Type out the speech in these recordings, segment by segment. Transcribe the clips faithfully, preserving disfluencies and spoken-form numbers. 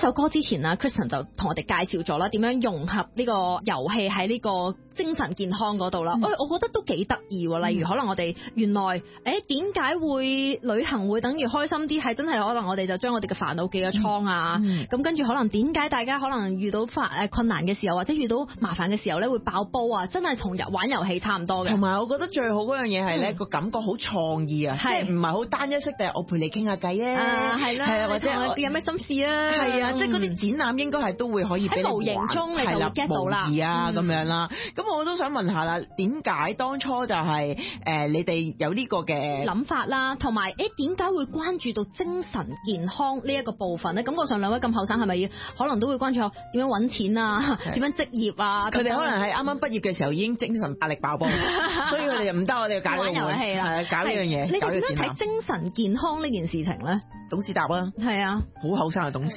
首歌之前啊 Kristen 就同我哋介紹咗啦，點樣融合呢個遊戲喺呢個精神健康嗰度啦。我、嗯、我覺得都幾得意喎。例如可能我哋原來誒點解會旅行會等於開心啲，係真係可能我哋就將我哋嘅煩惱寄咗倉啊。咁、嗯、跟住可能點解大家可能遇到發誒困難嘅時候，或者遇到麻煩嘅時候咧會爆煲啊，真係同玩遊戲差唔多嘅。 同埋我覺得最好嗰樣嘢係咧個感覺好創意啊，即係唔係好單一式，定係我陪你傾下偈啊，係啦，係啊，或者我有咩心事啊， 係啊，即係嗰啲展覽應該係都會可以俾你玩，喺無形中你就 get 到啦，模擬啊咁樣啦。咁我都想問下啦，點解當初就係誒你哋有呢個嘅諗法啦，同埋誒點解會關注到精神健康呢一個部分咧？感覺上兩位咁後生，係咪可能都會關注點樣揾錢啊，點樣職業啊？ 佢哋可能係啱啱畢業嘅時候已經精神壓力爆煲，所以佢哋唔得，我哋要搞呢個遊戲啦， 係搞呢樣嘢。 你點樣睇精神健康呢件事情咧？ 董事答啦， 係啊， 好後生嘅董事。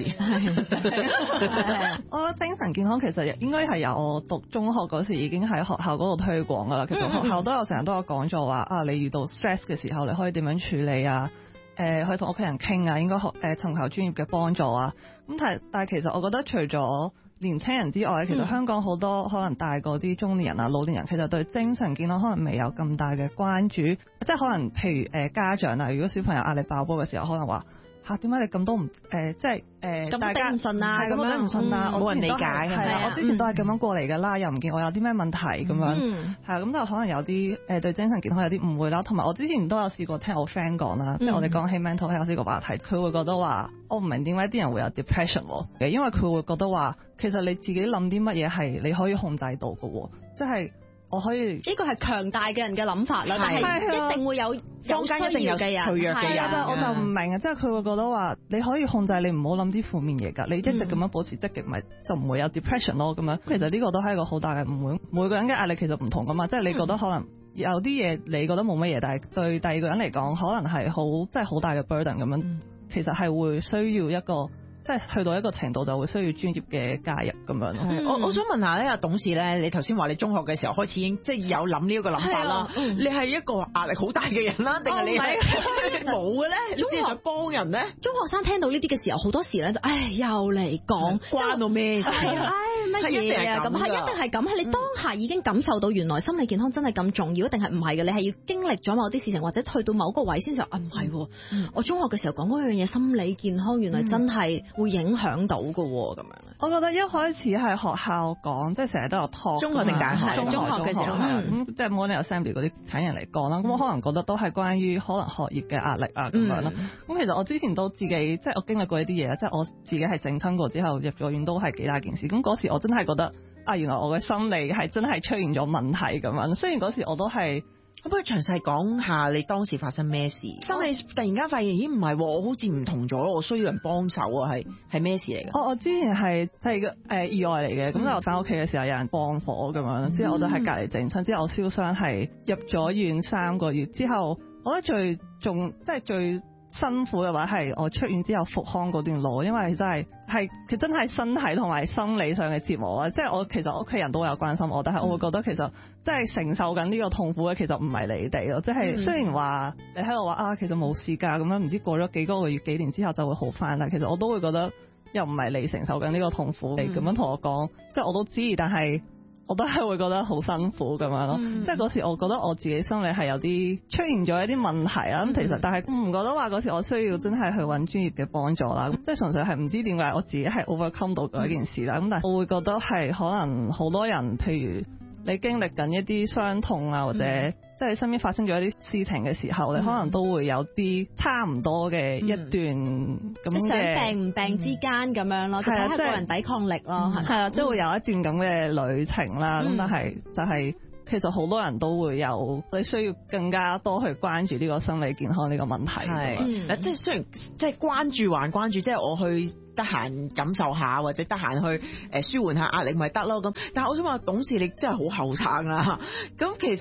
我覺得精神健康其實應該係由我讀中學嗰時已經喺學校嗰度推廣噶啦。其實學校都有成日都有講咗話啊，你遇到 stress 嘅時候，你可以點樣處理啊？誒、呃，可以同屋企人傾啊，應該學誒尋求專業嘅幫助啊。咁但係但係其實我覺得除咗年青人之外，其實香港好多可能大個啲中年人啊、老年人，其實對精神健康可能未有咁大嘅關注，即係可能譬如誒、呃、家長啊，如果小朋友壓力爆煲嘅時候，可能話嚇點解你咁都唔誒、呃，即係誒， 咁頂唔順啊，咁樣頂唔順啊， 冇人理解係啦，我之前都係咁樣過嚟㗎啦，又唔見我有啲咩問題咁樣，係啊，咁就可能有啲誒對精神健康有啲誤會啦。同埋我之前都有試過聽我 friend 講啦，即係我哋講起 mental health 呢個話題，佢會覺得話我唔明點解啲人會有 depression 喎，因為佢會覺得話其實你自己諗啲乜嘢係你可以控制到嘅喎，即係。我可以呢個係強大嘅人嘅諗法啦，但係一定會有有需要嘅人， 脆弱嘅人， 我就唔明啊！即係佢會覺得話你可以控制你唔好諗啲負面嘢㗎，你一直咁樣保持積極，咪、嗯、就唔會有 depression 咯咁樣。其實呢個都係一個好大嘅誤會，每個人嘅壓力其實唔同㗎嘛，即係你覺得可能有啲嘢你覺得冇乜嘢，但係對第二個人嚟講可能係好即係好大嘅 burden 咁樣，嗯、其實係會需要一個。即係去到一個程度就會需要專業嘅介入咁樣咯。 嗯、我我想問下咧，阿董事咧，你頭先話你中學嘅時候開始已經即係有諗呢一個諗法啦。嗯、你係一個壓力好大嘅人啦，定係你係冇嘅咧？中學想幫人咧？ 中學生聽到呢啲嘅時候，好多時咧就唉又嚟講關到咩事？ 唉乜嘢啊？咁係一定係咁，係你當下已經感受到原來心理健康真係咁重要，定係唔係嘅？你係要經歷咗某啲事情，或者去到某個位先就啊唔係。我中學嘅時候講嗰樣嘢，心理健康原來真係。會影響到㗎喎，咁樣。 我覺得一開始係學校講，即係成日都有 talk。 中學定大學？ 中學嘅時候， 咁即係 morning assembly 嗰啲請人嚟講啦。咁我可能覺得都係關於可能學業嘅壓力啊咁樣啦。咁其實我之前都自己即係我經歷過一啲嘢，即係我自己係整親過之後入咗院都係幾大件事。咁嗰時我真係覺得啊，原來我嘅心理係真係出現咗問題咁樣。雖然嗰時我都係。 可唔可以詳細講下你當時發生咩事？心理突然間發現，咦唔係，我好似唔同咗咯，我需要人幫手啊，係係咩事嚟㗎？ 我我之前係即係個誒意外嚟嘅，咁、嗯、就翻屋企嘅時候有人放火咁樣，之後我就喺隔離整親，之後我燒傷係入咗院三個月之後，我覺得最仲即係最辛苦嘅話係我出院之後復康嗰段路，因為真係係佢真係身體同埋生理上嘅折磨啊！即係我其實屋企人都有關心我，但係我會覺得其實即係承受緊呢個痛苦嘅其實唔係你哋咯，即係雖然話你喺度話啊，其實冇事㗎咁樣，唔知過咗幾多個月幾年之後就會好返，但係其實我都會覺得又唔係你承受緊呢個痛苦，你咁樣同我講，即係我都知，但係。我都係會覺得好辛苦咁樣咯，嗯、即係嗰時我覺得我自己心理係有啲出現咗一啲問題啦。咁、嗯、其實但係唔覺得話嗰時我需要真係去揾專業嘅幫助啦。嗯、即係純粹係唔知點解我自己係 overcome 到嗰一件事啦。咁、嗯、但係我會覺得係可能好多人，譬如你經歷緊一啲傷痛啊，或者、嗯、即係身邊發生咗一啲事情嘅時候，嗯、你可能都會有啲差唔多嘅一段咁嘅、嗯、 想病唔病之間咁樣咯，係啊、嗯，即係個人抵抗力咯， 係啊，即係會有一段咁嘅旅程啦。咁、嗯、但係就係、是。其實好多人都會有，你需要更加多去關注呢個心理健康呢個問題。係， 嗯、即係雖然即係關注還關注，即係我去得閒感受下，或者得閒去誒舒緩下壓力咪得咯咁。但係我想話，董事你真係好後生啦。咁其實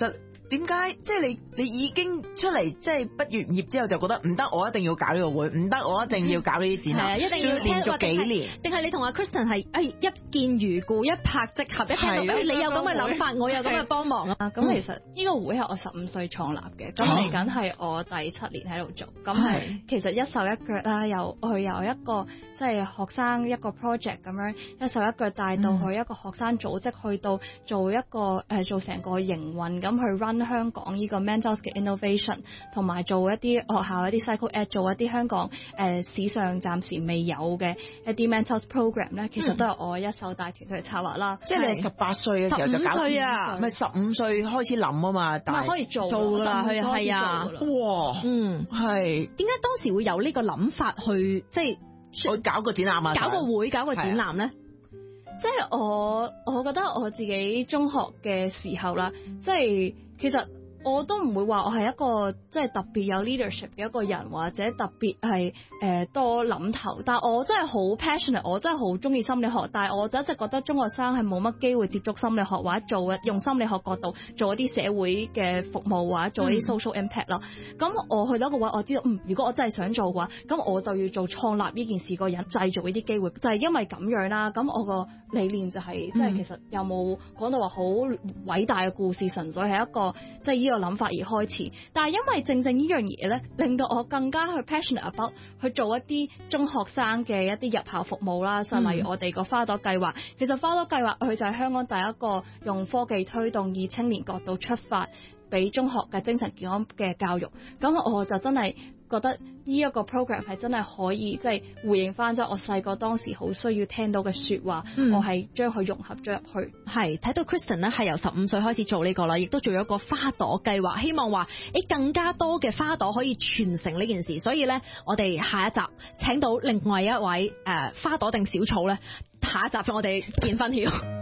點解即係你你已經出嚟即係畢業業之後就覺得唔得，我一定要搞呢個會，唔得我一定要搞呢啲展覽， 係一定要連續幾年。 定係你同阿 Kristen 係誒一見如故，一拍即合，一聽到誒你有咁嘅諗法，我有咁嘅幫忙啊！ 咁其實呢個會係我十五歲創立嘅，咁嚟緊係我第七年喺度做，咁係其實一手一腳啦，由去由一個即係學生一個 project 咁樣一手一腳帶到去一個學生組織，去到做一個誒做成個營運咁去 run 香港呢個 mental 嘅 innovation， 同埋做一啲學校一啲 cycle ed， 做一啲香港誒史上暫時未有嘅一啲 mental program 咧，其實都係我一手帶團隊去策劃啦。 即係你十八歲嘅時候就搞， 十五歲啊， 唔係十五歲開始諗啊嘛，但係可以做做啦，係係啊， 哇，嗯，係點解當時會有呢個諗法去即係我搞個展覽啊， 搞個會搞個展覽咧？ 即係我我覺得我自己中學嘅時候啦，即係其實我都唔會話我係一個即係特別有 leadership 嘅一個人，或者特別係誒、呃、多諗頭，但係我真係好 passionate， 我真係好中意心理學，但係我就一直覺得中學生係冇乜機會接觸心理學，或者做用心理學角度做一啲社會嘅服務，或者做一啲 social impact 咯。咁、嗯、我去到一個位，我知道嗯，如果我真係想做嘅話，咁我就要做創立呢件事個人，製造呢啲機會，就係、是、因為咁樣啦。咁我個理念就係、是嗯、即係其實又冇講到話好偉大嘅故事，純粹係一個即係呢個諗法而開始，但係因為正正呢樣嘢咧，令到我更加去 passionate about 去做一啲中學生嘅一啲入校服務啦。就例如我哋個花朵計劃，其實花朵計劃佢就係香港第一個用科技推動以青年角度出發，俾中學嘅精神健康嘅教育。咁我就真係覺得呢一個 program 係真係可以即係、就是、回應翻即係我細個當時好需要聽到嘅說話，嗯、我係將佢融合咗入去。 係睇到 Kristen 咧係由十五歲開始做呢、這個啦，亦都做咗一個花朵計劃，希望話誒更加多嘅花朵可以傳承呢件事。所以咧，我哋下一集請到另外一位誒、呃、花朵定小草咧，下一集我哋見分曉。